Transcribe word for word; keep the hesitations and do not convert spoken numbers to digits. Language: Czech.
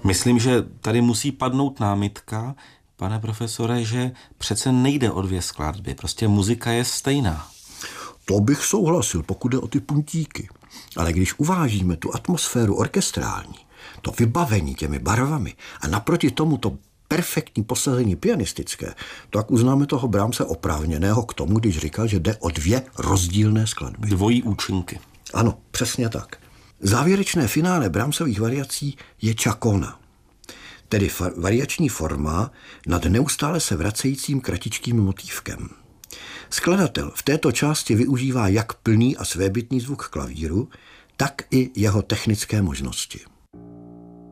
Myslím, že tady musí padnout námitka, pane profesore, že přece nejde o dvě skladby, prostě muzika je stejná. To bych souhlasil, pokud jde o ty puntíky. Ale když uvážíme tu atmosféru orchestrální, to vybavení těmi barvami a naproti tomu to perfektní posazení pianistické, tak uznáme toho Brahmse oprávněného k tomu, když říkal, že jde o dvě rozdílné skladby. Dvojí účinky. Ano, přesně tak. Závěrečné finále Brahmsových variací je čakona, tedy fa- variační forma nad neustále se vracejícím kratičkým motívkem. Skladatel v této části využívá jak plný a svébytný zvuk klavíru, tak i jeho technické možnosti.